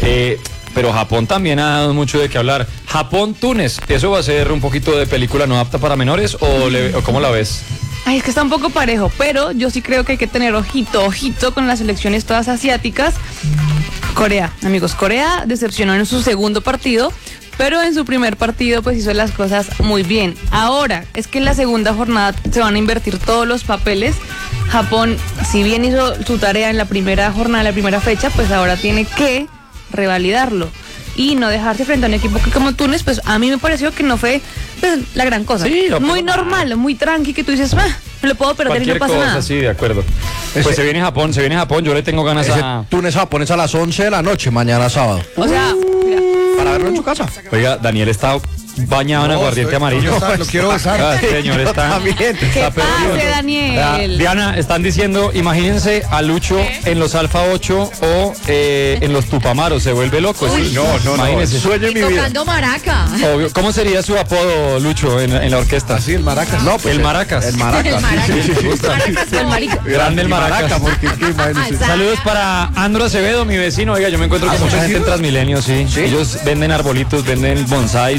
Pero Japón también ha dado mucho de qué hablar. Japón-Túnez, ¿eso va a ser un poquito de película no apta para menores o cómo la ves? Ay, es que está un poco parejo, pero yo sí creo que hay que tener ojito con las selecciones todas asiáticas. Corea, amigos, Corea decepcionó en su segundo partido, pero en su primer partido pues hizo las cosas muy bien. Ahora, es que en la segunda jornada se van a invertir todos los papeles. Japón, si bien hizo su tarea en la primera jornada, la primera fecha, pues ahora tiene que revalidarlo y no dejarse frente a un equipo que como Túnez, pues a mí me pareció que no fue pues, la gran cosa. Sí, no muy pasó normal, muy tranqui, que tú dices, me lo puedo perder y no Cualquier pasa cosa, nada. sí, de acuerdo. Pues se viene Japón, yo le tengo ganas Ese a... Túnez-Japonés a las 11 de la noche, mañana sábado. O sea, mira, Para verlo en su casa. Oiga, Daniel está bañado en aguardiente amarillo. Lo quiero besar. Ah, señor, está... También. ¿qué Está perdido. pase, Ah, Daniel? Diana, están diciendo, imagínense a Lucho en los Alfa 8 o en los Tupamaros, se vuelve loco. Sí, no, imagínense. Sueño en mi vida. Tocando maraca. Obvio. ¿Cómo sería su apodo, Lucho, en la orquesta? Así, el maracas. No, pues El Maracas. El Maracas. El Maracas. El marico. Grande el Maracas. porque es que imagínese. Saludos para Andro Acevedo, mi vecino. Oiga, yo me encuentro con mucha gente en Transmilenio, sí. Ellos venden arbolitos, venden bonsáis, venden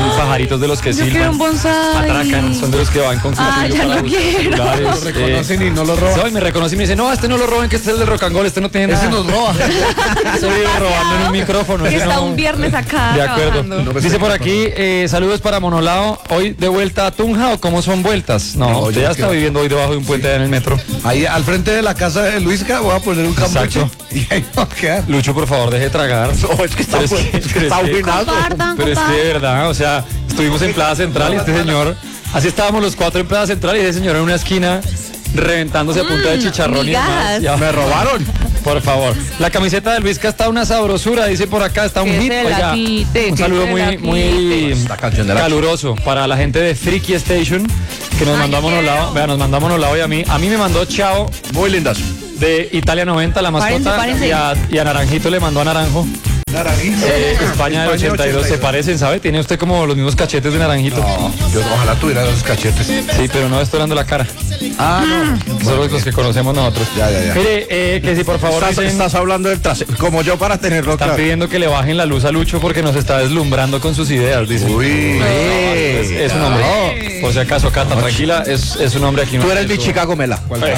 pajaritos de los que Yo quiero silban. un bonsai. Atracan, son de los que van con cuchillo ya para no buscar quiero. celulares. Lo reconocen y no lo roban. No, y me reconoce y me dice, no, este no lo roben, que este es el de Rock and Roll, este no tiene Ese nada. nos roba. Se vive robando en un micrófono. Que ese está no. un viernes acá De acuerdo. trabajando. Dice por aquí, saludos para Monolao. ¿Hoy de vuelta a Tunja o cómo son vueltas? No, No, usted yo ya no está quiero. viviendo hoy debajo de un puente allá en el metro. Ahí al frente de la casa de Luisca voy a poner un cambuche. Exacto. Y ahí va a quedar. Lucho, por favor, deje de tragar. No, es que está, Pero es que- está buenazo. Compartan, Pero es que de verdad, o sea, estuvimos en Plaza Central y este señor, así estábamos los cuatro en Plaza Central y ese señor en una esquina reventándose a punta de chicharrón y demás. migajas. Ya, Me robaron. por favor. La camiseta de Luisca está una sabrosura, dice por acá, está un Que hit. se la Oiga, quite, un que saludo se muy, la muy quite. Esta canción de la caluroso para la gente de Freaky Station que nos mandó a Monolao. Vea, nos mandó a Monolao y a mí. A mí me mandó Chao Muy lindas. de Italia 90, la mascota, Párense. y a Naranjito le mandó a Naranjo. Naranjito. España del 82 se parecen, ¿sabe? Tiene usted como los mismos cachetes de Naranjito. Yo ojalá tuviera los cachetes. Sí, pero no estoy dando la cara. Ah, no. Solo los que conocemos nosotros. Ya. Mire, que si por favor dicen, Estás hablando del trasero. Como yo para tenerlo están claro. pidiendo que le bajen la luz a Lucho porque nos está deslumbrando con sus ideas, dice. Uy. Es un hombre. Por si acaso, Cata, tranquila, es un hombre aquí. Tú eres mi chica Gomela.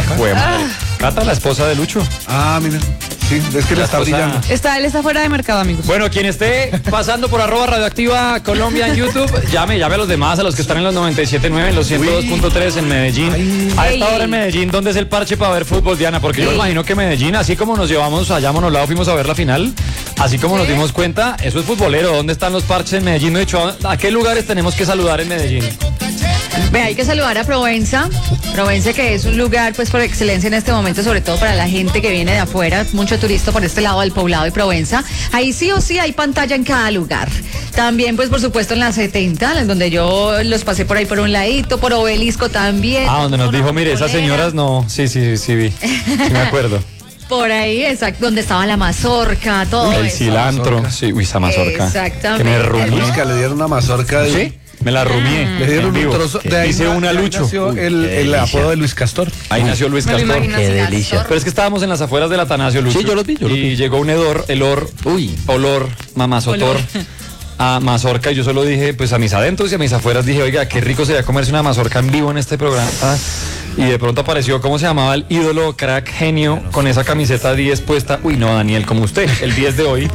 Cata, la esposa de Lucho. Ah, mira. Sí, es que le La está esposa- brillando. Él está fuera de mercado, amigos. Bueno, quien esté pasando por @radioactiva Colombia en YouTube, llame a los demás, a los que están en los 97.9, en los 102.3 en Medellín. A esta hora en Medellín, ¿dónde es el parche para ver fútbol, Diana? Porque yo imagino que Medellín, así como nos llevamos allá a Monolao, fuimos a ver la final, así como nos dimos cuenta, eso es futbolero. ¿Dónde están los parches en Medellín? No he dicho, ¿a qué lugares tenemos que saludar en Medellín? Ve, hay que saludar a Provenza. Provenza, que es un lugar pues por excelencia en este momento, sobre todo para la gente que viene de afuera, mucho turista por este lado del poblado de Provenza. Ahí sí o sí hay pantalla en cada lugar. También pues por supuesto en la 70, en donde yo los pasé por ahí por un ladito, por Obelisco también. Ah, donde nos por dijo, la mire, esas Bombonera. señoras no, sí, vi, sí me acuerdo. Por ahí, exacto, donde estaba la mazorca, todo El eso. cilantro, sí, uy, esa mazorca. Exactamente. Que me rumié. Luisca le dieron una mazorca de... ¿Sí? Me la rumié. Le dieron en un vivo. trozo. De ahí Hice una de ahí Lucho. nació Uy, el apodo de Luis Castor. ahí nació Luis Me lo Castor. imagino Qué así, delicia. Astor. Pero es que estábamos en las afueras del Atanasio, Lucho. Sí, yo los vi. Y llegó un Uy. olor, mamazotor, a mazorca. Y yo solo dije, pues a mis adentros y a mis afueras dije, oiga, qué rico sería comerse una mazorca en vivo en este programa. Y de pronto apareció, ¿cómo se llamaba? El ídolo, crack, genio, con esa camiseta 10 puesta. Uy, no, Daniel, como usted, el 10 de hoy.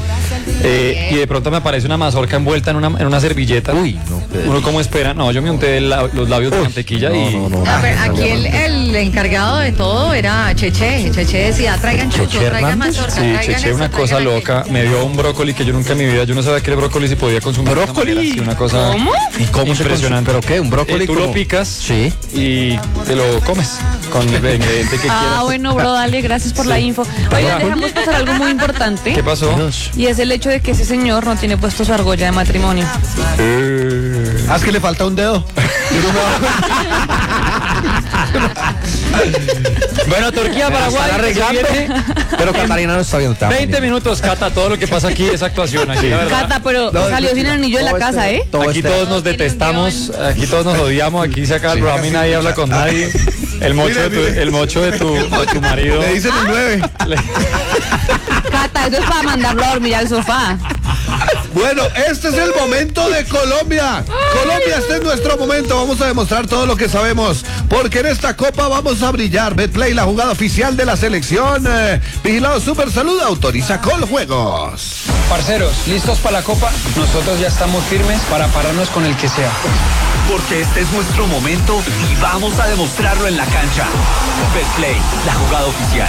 Y de pronto me aparece una mazorca envuelta en una servilleta. Uy, no, qué Uno como espera. No, yo me unté los labios de mantequilla y... A ver, aquí el encargado de todo era Cheche. Cheche decía, traigan chucho, Cheche traigan Hernández. mazorca, Sí, traigan Cheche, esto, una cosa traigan loca. aquello. Me dio un brócoli que yo nunca en mi vida, yo no sabía que el brócoli se podía consumir. de esa ¿Brócoli? manera, sí, una cosa ¿Y cómo se impresionante. consume? ¿Pero qué? ¿Un brócoli Tú lo como- picas Sí. y te lo comes con el ingrediente que Ah, quieras. bueno, bro, dale, gracias por la info. Oigan, dejamos pasar algo muy importante. ¿Qué pasó? Y es el hecho de que ese señor no tiene puesto su argolla de matrimonio. Ah, es que le falta un dedo. Bueno, Turquía, Paraguay, Están que se arreglando. viene. Pero Catarina no está viendo. te amo, 20 niña. minutos, Cata, todo lo que pasa aquí es actuación. Aquí, la verdad. Cata, pero No, salió sin anillo en la todo casa, ¿eh? todo Aquí todos nos detestamos, aquí todos nos odiamos, aquí se acaba el programa y nadie habla con nadie. El mocho de tu marido. Le dicen el 9. Cata, eso es para mandarlo a dormir al sofá. Bueno, este es el momento de Colombia. Colombia, este es nuestro momento. Vamos a demostrar todo lo que sabemos. Porque en esta copa vamos a brillar. Betplay, la jugada oficial de la selección. Vigilado Super Salud, autoriza Coljuegos. Parceros, ¿listos para la copa? Nosotros ya estamos firmes para pararnos con el que sea. Porque este es nuestro momento y vamos a demostrarlo en la cancha. Betplay, la jugada oficial.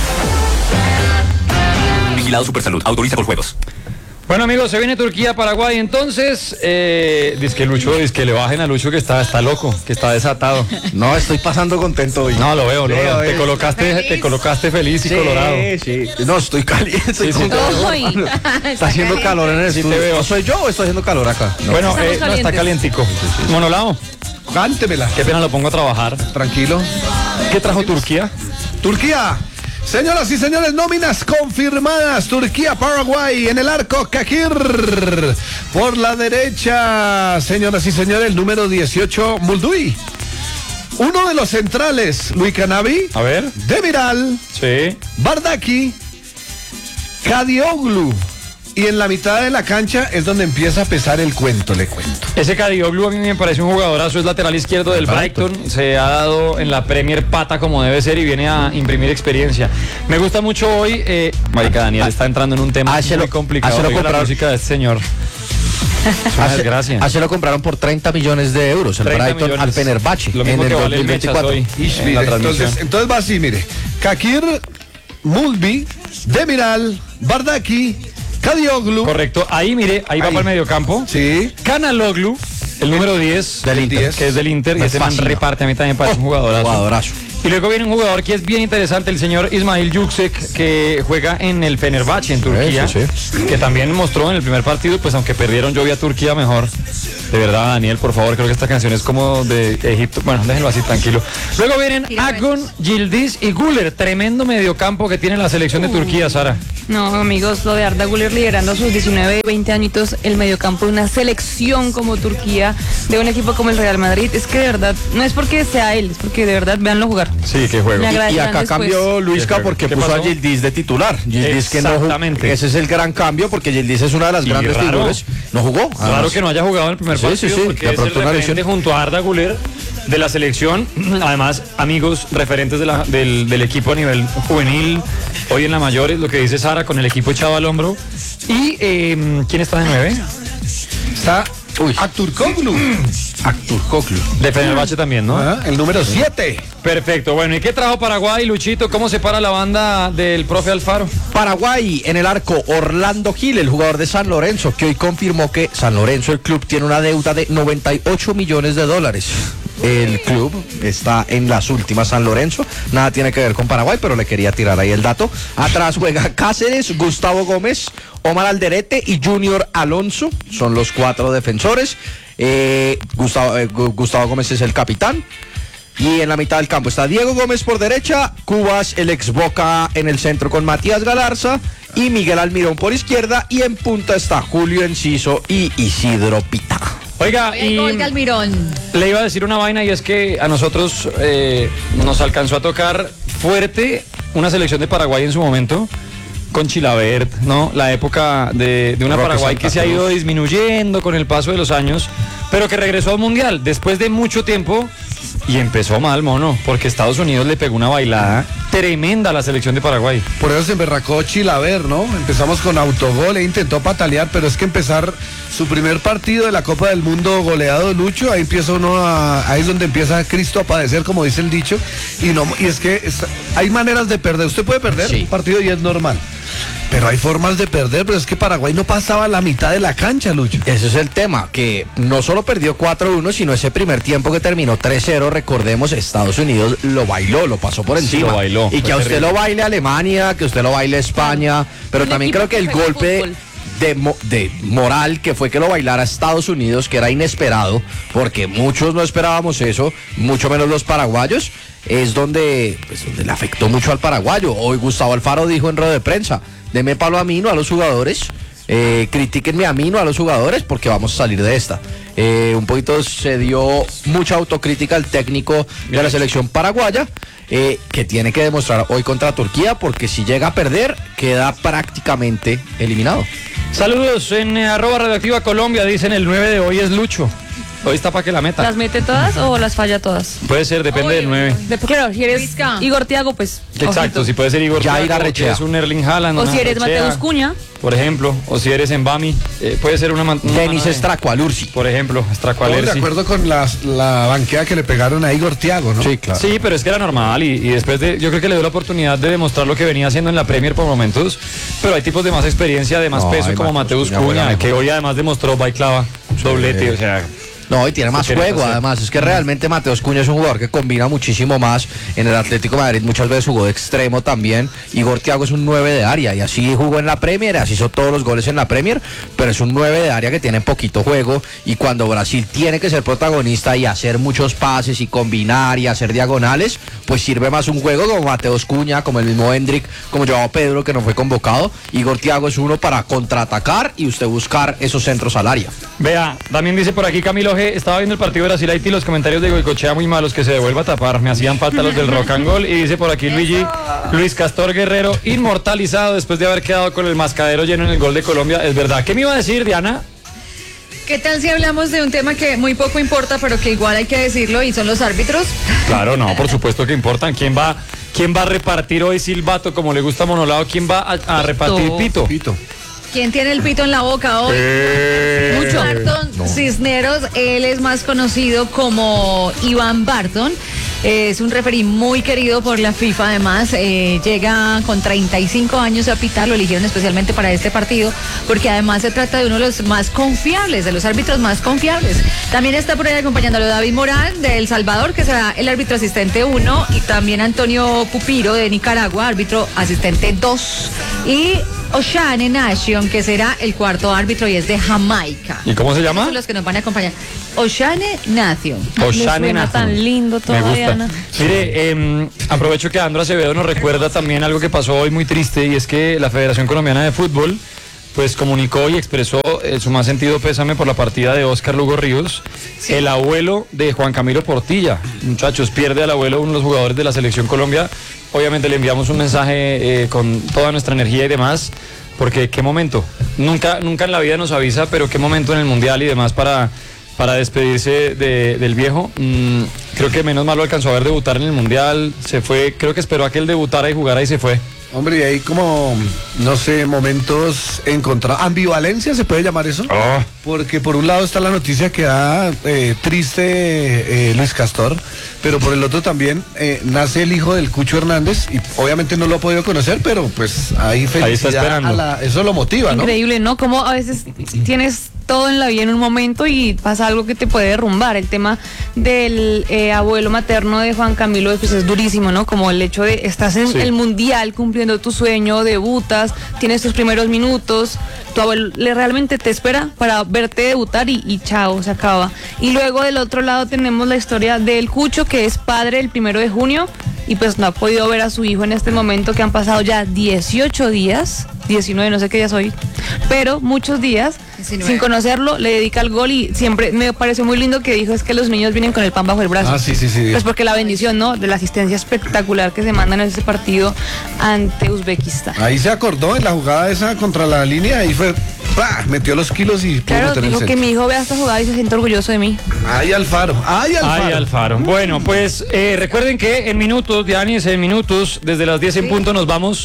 Vigilado Supersalud, autoriza Coljuegos. Bueno, amigos, se viene Turquía, Paraguay, entonces, dizque Lucho, dizque le bajen a Lucho que está loco, que está desatado. No, estoy pasando contento hoy. No, lo veo. Veo, Te colocaste feliz y colorado. Sí. No, estoy caliente. Sí, sí. contento. Ay. Está haciendo calor en el Sí, estudio. te veo. ¿No soy yo o estoy haciendo calor acá? No. Bueno, Estamos no, está calientes. calientico. Monolao, Cántemela. qué pena lo pongo a trabajar. Tranquilo. ¿Qué trajo Turquía? Turquía. Señoras y señores, nóminas confirmadas. Turquía, Paraguay, en el arco, Kakir. Por la derecha, señoras y señores, el número 18, Mulduy. Uno de los centrales, Luis Canavi. A ver. Demiral, Sí. Bardaki, Kadioglu. y en la mitad de la cancha es donde empieza a pesar el cuento, le cuento. Ese Kadioglu a mí me parece un jugadorazo, es lateral izquierdo del Brighton, se ha dado en la Premier pata como debe ser y viene a imprimir experiencia. Me gusta mucho hoy, marica, Daniel está entrando en un tema muy complicado, la música de este señor. Se lo compraron por 30 millones de euros el Brighton al Fenerbahce lo mismo en que el vale 2024. hoy en la transmisión. Entonces va así, mire. Kakir, Mulby, Demiral, Bardaki, Kadioglu. Correcto, ahí mire, ahí va para el mediocampo. Sí. Kanaloglu, el número 10 del Inter, que es del Inter, y ese man reparte, a mí también me parece un jugadorazo. Y luego viene un jugador que es bien interesante, el señor Ismail Yüksek, que juega en el Fenerbahce en Turquía, que también mostró en el primer partido, pues aunque perdieron, yo vi a Turquía mejor. De verdad, Daniel, por favor, creo que esta canción es como de Egipto. Bueno, déjenlo así tranquilo. Luego vienen Akgün, Yildiz y Güler, tremendo mediocampo que tiene la selección de Turquía, Sara. No, amigos, lo de Arda Güler liderando a sus 19, 20 añitos el mediocampo de una selección como Turquía, de un equipo como el Real Madrid, es que de verdad, no es porque sea él, es porque de verdad, véanlo jugar. Sí, qué juego. Y acá cambió Luisca porque puso a Yildiz de titular. Yildiz que no jugó. Ese es el gran cambio porque Yildiz es una de las grandes figuras. No jugó. Claro que no haya jugado en el primer partido porque es el referente junto a Arda Güler de la selección. Además, amigos, referentes del equipo a nivel juvenil, hoy en la mayores, lo que dice Sara, con el equipo echado al hombro. ¿Y quién está de 9? Está Aktürkoğlu. Aktürkoğlu. De Fenerbahce también, ¿no? El número 7. Perfecto. Bueno, ¿y qué trajo Paraguay, Luchito? ¿Cómo se para la banda del profe Alfaro? Paraguay, en el arco, Orlando Gil, el jugador de San Lorenzo, que hoy confirmó que San Lorenzo, el club, tiene una deuda de 98 millones de dólares. El club está en las últimas, San Lorenzo. Nada tiene que ver con Paraguay, pero le quería tirar ahí el dato. Atrás juega Cáceres, Gustavo Gómez, Omar Alderete y Junior Alonso. Son los 4 defensores. Gustavo Gómez es el capitán. Y en la mitad del campo está Diego Gómez por derecha, Cubas, el ex Boca, en el centro con Matías Galarza y Miguel Almirón por izquierda. Y en punta está Julio Enciso y Isidro Pita. Oiga, y le iba a decir una vaina, y es que a nosotros nos alcanzó a tocar fuerte una selección de Paraguay en su momento, con Chilavert, ¿no? La época de una Roque Paraguay Santa que se ha Cruz. ido disminuyendo con el paso de los años, pero que regresó al Mundial después de mucho tiempo. Y empezó mal, mono, porque Estados Unidos le pegó una bailada tremenda a la selección de Paraguay. Por eso se emberracó Chilavert, ¿no? Empezamos con autogol e intentó patalear, pero es que empezar su primer partido de la Copa del Mundo goleado, Lucho, ahí empieza ahí es donde empieza Cristo a padecer, como dice el dicho, y es que hay maneras de perder. Usted puede perder un partido y es normal, pero hay formas de perder, pero es que Paraguay no pasaba la mitad de la cancha, Lucho. Ese es el tema, que no solo perdió 4-1, sino ese primer tiempo que terminó 3-0, recordemos, Estados Unidos lo bailó, lo pasó por encima. Lo bailó. Y que a usted lo baile Alemania, que usted lo baile España, pero también creo que el golpe de moral que fue que lo bailara Estados Unidos, que era inesperado, porque muchos no esperábamos eso, mucho menos los paraguayos, es donde le afectó mucho al paraguayo. Hoy Gustavo Alfaro dijo en rueda de prensa: deme palo a mí, no a los jugadores, critíquenme a mí, no a los jugadores, porque vamos a salir de esta. Un poquito se dio mucha autocrítica al técnico de la selección paraguaya, que tiene que demostrar hoy contra Turquía, porque si llega a perder, queda prácticamente eliminado. Saludos en @radioactiva Colombia, dicen el 9 de hoy es Lucho. Hoy está para que la meta. ¿Las mete todas o las falla todas? Puede ser, depende del 9. Claro, si eres Igor Thiago, pues. Exacto, ojito. si puede ser Igor Ya Thiago, Arrechea. que es un Erling Haaland. O una si eres Arrechea, Mateus Cunha. por ejemplo, o si eres Mbami, puede ser una Denis Stracualursi, por ejemplo, Estamos de Stracualursi. acuerdo con la banqueada que le pegaron a Igor Thiago, ¿no? Sí, claro. Sí, pero es que era normal y después yo creo que le dio la oportunidad de demostrar lo que venía haciendo en la Premier por momentos, pero hay tipos de más experiencia, de más peso, hay como Mateus Mateus Cunha, Cunha, que hoy además demostró bailaba doblete, o sea. No, y tiene más ¿Qué querés juego, hacer? además. Es que realmente Mateus Cunha es un jugador que combina muchísimo más. En el Atlético de Madrid muchas veces jugó de extremo también. Igor Thiago es un 9 de área, y así jugó en la Premier, así hizo todos los goles en la Premier, pero es un 9 de área que tiene poquito juego, y cuando Brasil tiene que ser protagonista y hacer muchos pases y combinar y hacer diagonales, pues sirve más un juego como Mateus Cunha, como el mismo Hendrik, como Joao Pedro, que no fue convocado. Igor Thiago es uno para contraatacar y usted buscar esos centros al área. Vea, también dice por aquí Camilo Jorge, estaba viendo el partido de Brasil-Haití, los comentarios de Goicochea muy malos, que se devuelva a tapar, me hacían falta los del rock and roll. Y dice por aquí Luis Castor Guerrero, inmortalizado después de haber quedado con el mascadero lleno en el gol de Colombia. Es verdad. ¿Qué me iba a decir, Diana? ¿Qué tal si hablamos de un tema que muy poco importa, pero que igual hay que decirlo, y son los árbitros? Claro, no, por supuesto que importan. ¿Quién va a repartir hoy silbato, como le gusta a Monolado? ¿Quién va a repartir pito? ¿Quién tiene el pito en la boca hoy? Mucho. Barton Cisneros, él es más conocido como Iván Barton. Es un referí muy querido por la FIFA, además llega con 35 años a pitar, lo eligieron especialmente para este partido, porque además se trata de uno de los más confiables, de los árbitros más confiables. También está por ahí acompañándolo David Morán de El Salvador, que será el árbitro asistente 1, y también Antonio Pupiro de Nicaragua, árbitro asistente 2, y Oshane Nation, que será el cuarto árbitro y es de Jamaica. ¿Y cómo se llama? Son los que nos van a acompañar. Oshane Nation. Oshane Nation. Tan lindo todo, Me gusta. Diana. Mire, aprovecho que Andro Acevedo nos recuerda también algo que pasó hoy muy triste, y es que la Federación Colombiana de Fútbol pues comunicó y expresó su más sentido pésame por la partida de Óscar Lugo Ríos, el abuelo de Juan Camilo Portilla. Muchachos, pierde al abuelo uno de los jugadores de la Selección Colombia. Obviamente le enviamos un mensaje con toda nuestra energía y demás, porque qué momento, nunca en la vida nos avisa, pero qué momento en el Mundial y demás para despedirse del viejo. Creo que menos mal lo alcanzó a ver debutar en el Mundial, se fue, creo que esperó a que él debutara y jugara y se fue. Hombre, y hay como, no sé, momentos encontrados. ¿Ambivalencia se puede llamar eso? Oh. Porque por un lado está la noticia que da triste Luis Castor, pero por el otro también nace el hijo del Cucho Hernández, y obviamente no lo ha podido conocer, pero pues ahí felicidad. Ahí está esperando. Eso lo motiva, ¿no? Increíble, ¿no? Como a veces tienes todo en la vida en un momento y pasa algo que te puede derrumbar. El tema del abuelo materno de Juan Camilo pues es durísimo, ¿no? Como el hecho de estás en el Mundial cumpliendo tu sueño, debutas, tienes tus primeros minutos, tu abuelo realmente te espera para verte debutar y chao, se acaba. Y luego del otro lado tenemos la historia del Cucho, que es padre el 1 de junio y pues no ha podido ver a su hijo en este momento, que han pasado ya 18 días, 19, no sé qué día soy, pero muchos días 19. Sin conocerlo, le dedica el gol, y siempre me pareció muy lindo que dijo es que los niños vienen con el pan bajo el brazo. Ah, sí. Pues porque la bendición, ¿no? De la asistencia espectacular que se mandan en ese partido ante Uzbekistán. Ahí se acordó en la jugada esa contra la línea y fue, ¡pah! Metió los kilos y pudo claro, meter dijo el que centro. mi hijo vea esta jugada y se siente orgulloso de mí. ¡Ay, Alfaro! ¡Ay, Alfaro! Ay, Alfaro. Bueno, pues recuerden que en minutos, Dianis, en minutos, desde las 10 en punto nos vamos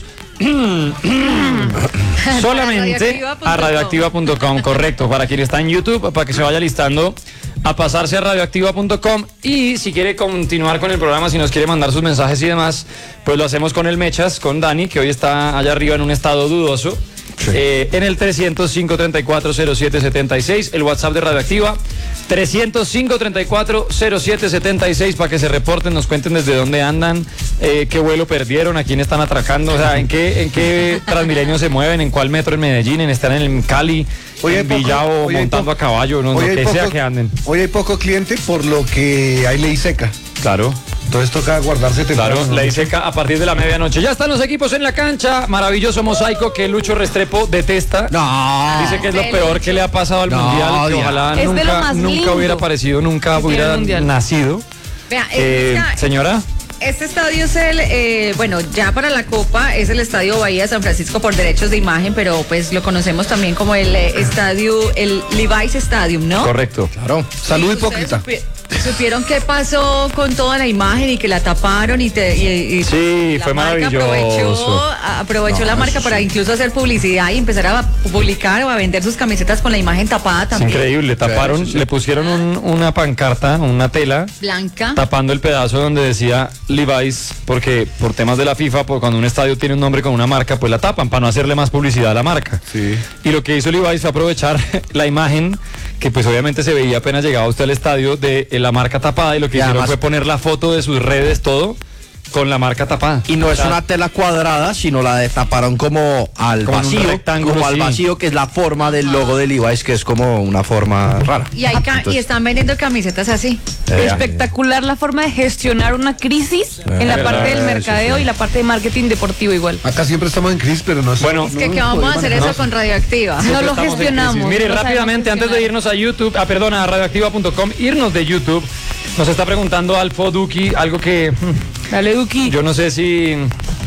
solamente a radioactiva.com, correcto, para quien está en YouTube, para que se vaya listando a pasarse a radioactiva.com, y si quiere continuar con el programa, si nos quiere mandar sus mensajes y demás, pues lo hacemos con el Mechas, con Dani, que hoy está allá arriba en un estado dudoso. Sí. En el 305-340776, el WhatsApp de Radioactiva, 305-340776, para que se reporten, nos cuenten desde dónde andan, qué vuelo perdieron, a quién están atracando, o sea, en qué Transmilenio se mueven, en cuál metro en Medellín, están en Cali, en Villao, montando a caballo, no que sea que anden. Hoy hay poco cliente, por lo que hay ley seca. Claro. Entonces toca guardarse temprano. Claro, ley seca a partir de la medianoche. Ya están los equipos en la cancha. Maravilloso mosaico que Lucho Restrepo detesta. No. Dice que es lo peor que le ha pasado al Mundial. Que ojalá nunca hubiera aparecido, nunca hubiera nacido. Vea, señora. Este estadio es bueno, ya para la Copa es el Estadio Bahía San Francisco por derechos de imagen, pero pues lo conocemos también como el estadio, el Levi's Stadium, ¿no? Correcto. Claro. Salud hipócrita. ¿Supieron qué pasó con toda la imagen y que la taparon y sí, fue maravilloso. Aprovechó la marca para incluso hacer publicidad y empezar a publicar o a vender sus camisetas con la imagen tapada también? Es increíble, taparon, le pusieron una pancarta, una tela blanca, tapando el pedazo donde decía Levi's, porque por temas de la FIFA, cuando un estadio tiene un nombre con una marca, pues la tapan para no hacerle más publicidad a la marca. Sí. Y lo que hizo Levi's fue aprovechar la imagen, que pues obviamente se veía apenas llegaba usted al estadio, de la marca tapada, y lo que hicieron fue poner la foto de sus redes, todo con la marca tapada. Y no es O sea, una tela cuadrada, sino la destaparon como al Como en un vacío, rectángulo, como al sí. vacío, que es la forma del logo de Levi's, que es como una forma rara. Y, y están vendiendo camisetas así. Espectacular la forma de gestionar una crisis en la parte del mercadeo y la parte de marketing deportivo igual. Acá siempre estamos en crisis, pero no es. Bueno, Es que, ¿qué vamos a hacer eso con Radioactiva? No lo estamos en gestionamos. crisis. Mire, no lo rápidamente, sabemos antes de irnos a YouTube, a radioactiva.com, irnos de YouTube, nos está preguntando Alfo Duki algo que Dale, Duki. yo no sé si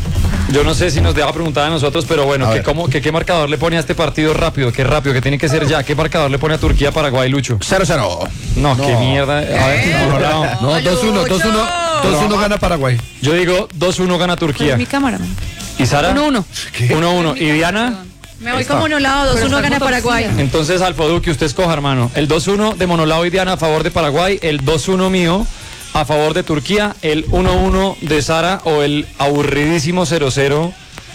nos deja preguntar a nosotros, pero bueno, ¿qué marcador le pone a este partido rápido? ¿Qué rápido? ¿Qué tiene que ser ya? ¿Qué marcador le pone a Turquía, Paraguay, Lucho? 0-0. No, qué mierda. A ver, No, 2-1, 2-1 gana Paraguay. yo digo 2-1 gana Turquía. Mi cámara. man. ¿Y Sara? 1-1. 1-1. ¿Y Diana? Me voy como Monolado, 2-1 gana Paraguay. Entonces, Alfoduque, usted escoja, hermano. El 2-1 de Monolao y Diana a favor de Paraguay, el 2-1 mío a favor de Turquía, el 1-1 de Sara o el aburridísimo 0-0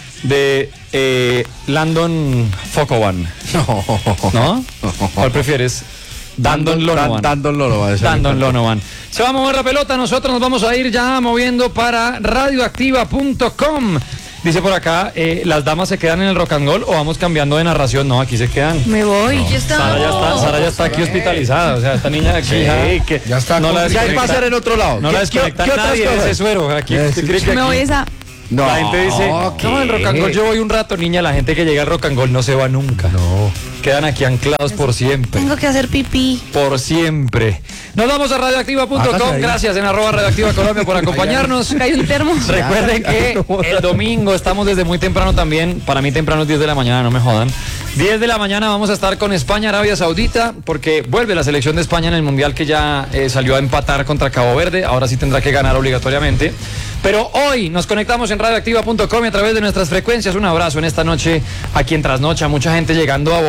de Landon Fokovan. ¿No? ¿Cuál prefieres? Dandon Lonovan. Dandon Lonovan. Se va a mover la pelota, nosotros nos vamos a ir ya moviendo para radioactiva.com. Dice por acá, ¿las damas se quedan en el Rock and Roll o vamos cambiando de narración? No, aquí se quedan. Me voy. Sara ya está aquí hospitalizada, o sea, esta niña de aquí ya está. no la ¿Qué hay para hacer en otro lado? no la desconecta nadie de ese suero. Aquí, ¿usted cree que Me voy aquí esa. No, la gente dice, no, el Rock and Roll yo voy un rato, niña, la gente que llega al Rock and Roll no se va nunca. No. Quedan aquí anclados por siempre. Tengo que hacer pipí. Por siempre. Nos vamos a radioactiva.com. Gracias en @radioactiva Colombia por acompañarnos. Hay un termo. Recuerden que el domingo estamos desde muy temprano también. Para mí temprano es 10 de la mañana, no me jodan. 10 de la mañana vamos a estar con España, Arabia Saudita, porque vuelve la selección de España en el Mundial que ya salió a empatar contra Cabo Verde. Ahora sí tendrá que ganar obligatoriamente. Pero hoy nos conectamos en radioactiva.com y a través de nuestras frecuencias. Un abrazo en esta noche aquí en Trasnocha. Mucha gente llegando a